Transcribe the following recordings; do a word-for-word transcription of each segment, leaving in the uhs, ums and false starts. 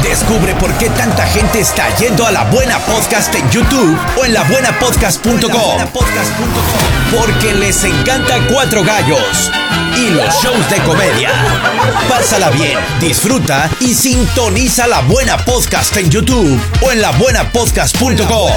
Descubre por qué tanta gente está yendo a La Buena Podcast en YouTube o en la buena podcast punto com. Porque les encanta Cuatro Gallos y los shows de comedia. Pásala bien, disfruta y sintoniza La Buena Podcast en YouTube o en la buena podcast punto com.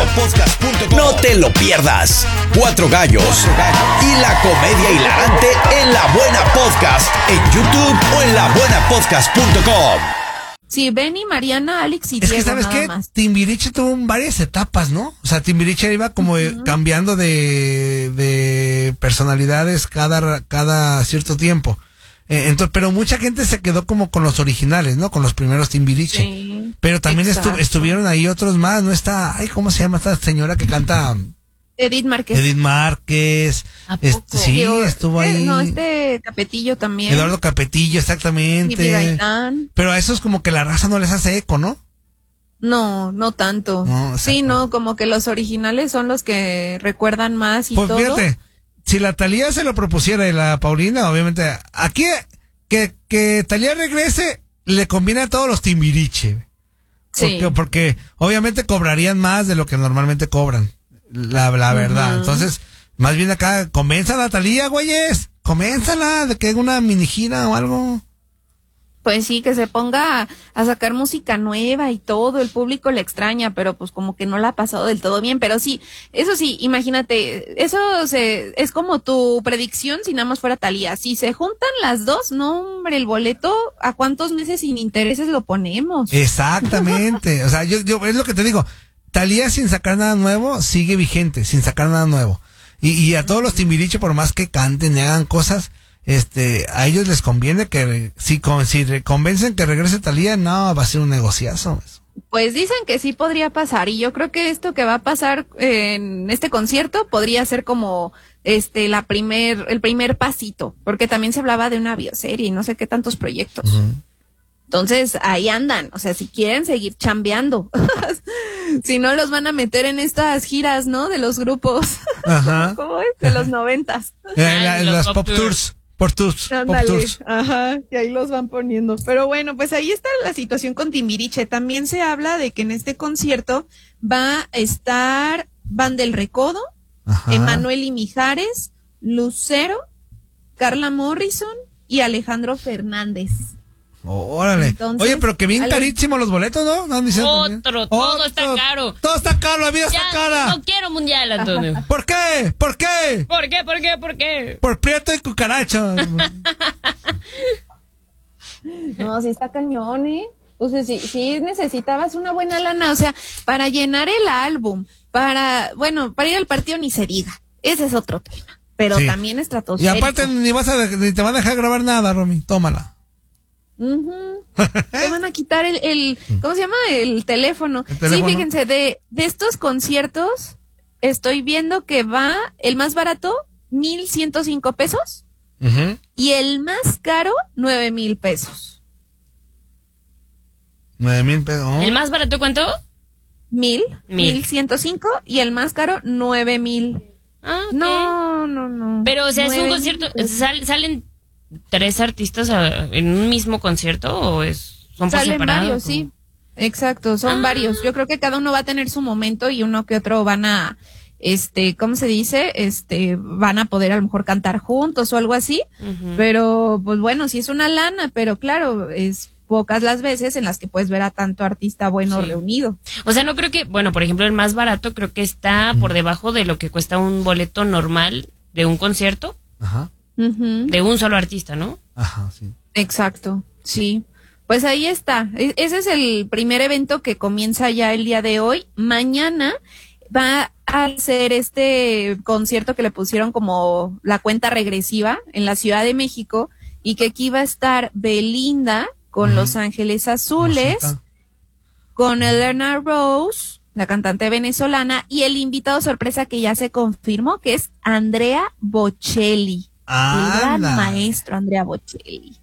No te lo pierdas. Cuatro Gallos y la comedia hilarante en La Buena Podcast en YouTube o en la buena podcast punto com. Sí, Benny, Mariana, Alex y es Diego, que, ¿sabes nada qué? más. Timbiriche tuvo varias etapas, ¿no? O sea, Timbiriche iba como uh-huh. cambiando de, de personalidades cada, cada cierto tiempo. Eh, entonces, pero mucha gente se quedó como con los originales, ¿no? Con los primeros Timbiriche. Sí, pero también estu- estuvieron ahí otros más, ¿no? Está, ay, ¿cómo se llama esta señora que canta? Edith Márquez. Edith Márquez. Este, sí, Digo, estuvo ahí. No, este Capetillo también. Eduardo Capetillo, exactamente. Pero a esos como que la raza no les hace eco, ¿no? No, no tanto. No, sí, no, como que los originales son los que recuerdan más y pues todo. Pues fíjate, si la Thalía se lo propusiera y la Paulina, obviamente, aquí que, que Thalía regrese, le conviene a todos los Timbiriche. Sí. Porque, porque obviamente cobrarían más de lo que normalmente cobran. La, la verdad, uh-huh. Entonces, más bien acá, coménzala, Thalía, güeyes, coménzala, de que haga una mini gira o algo. Pues sí, que se ponga a, a sacar música nueva y todo, el público le extraña, pero pues como que no la ha pasado del todo bien, pero sí, eso sí, imagínate, eso se, es como tu predicción si nada más fuera Thalía, si se juntan las dos, no hombre, el boleto, ¿a cuántos meses sin intereses lo ponemos? Exactamente, o sea, yo, yo, es lo que te digo, Thalía sin sacar nada nuevo sigue vigente, sin sacar nada nuevo. Y, y a todos los Timbiriche, por más que canten y hagan cosas, este, a ellos les conviene que si, con, si convencen que regrese Thalía, no, va a ser un negociazo. Pues dicen que sí podría pasar, y yo creo que esto que va a pasar en este concierto podría ser como este la primer, el primer pasito, porque también se hablaba de una bioserie y no sé qué tantos proyectos. Uh-huh. Entonces, ahí andan, o sea, si quieren seguir chambeando, si no los van a meter en estas giras, ¿no? De los grupos, ajá. ¿Cómo es? De los noventas. Eh, la, las pop tours. tours. Por tours, pop tours. Ajá, y ahí los van poniendo. Pero bueno, pues ahí está la situación con Timbiriche. También se habla de que en este concierto va a estar Van del Recodo, Emanuel y Mijares, Lucero, Carla Morrison y Alejandro Fernández. Oh, órale. Entonces, oye, pero que bien Ale... carísimos los boletos, ¿no? ¿No Otro, todo Otro, está caro. Todo está caro, la vida ya, está cara. No quiero mundial, Antonio. ¿Por qué? ¿Por qué? ¿Por qué? ¿Por qué? ¿Por qué? Por prieto y cucaracha. No, sí está cañón, ¿eh? O sea, sí, sí necesitabas una buena lana, o sea, para llenar el álbum, para, bueno, para ir al partido ni se diga. Ese es otro tema. Pero sí. También estratosférico. Y aparte ni vas a, ni te van a dejar grabar nada, Romy. Tómala. Uh-huh. Te van a quitar el, el, ¿cómo se llama? El teléfono. ¿El teléfono? Sí, fíjense, de, de estos conciertos, estoy viendo que va el más barato, mil ciento cinco pesos, uh-huh. Y el más caro, nueve mil pesos. Nueve mil pesos. Oh. ¿El más barato cuánto? Mil, mil, mil ciento cinco, y el más caro, nueve mil. Ah, okay. No, no, no. Pero, o sea, es un concierto, sal, salen tres artistas a, en un mismo concierto o es son por Salen separado, varios, ¿cómo? Sí. Exacto, son ah. varios. Yo creo que cada uno va a tener su momento y uno que otro van a este, ¿cómo se dice? Este, van a poder a lo mejor cantar juntos o algo así. Uh-huh. Pero pues bueno, sí es una lana, pero claro, es pocas las veces en las que puedes ver a tanto artista bueno sí. reunido. O sea, no creo que, bueno, por ejemplo, el más barato creo que está por debajo de lo que cuesta un boleto normal de un concierto. Ajá. Uh-huh. De un solo artista, ¿no? Ajá, sí. Exacto, sí. Pues ahí está. E- ese es el primer evento que comienza ya el día de hoy. Mañana va a ser este concierto que le pusieron como la cuenta regresiva en la Ciudad de México y que aquí va a estar Belinda con uh-huh. Los Ángeles Azules, Música. Con Elena Rose, la cantante venezolana, y el invitado sorpresa que ya se confirmó que es Andrea Bocelli. El gran maestro Andrea Bocelli.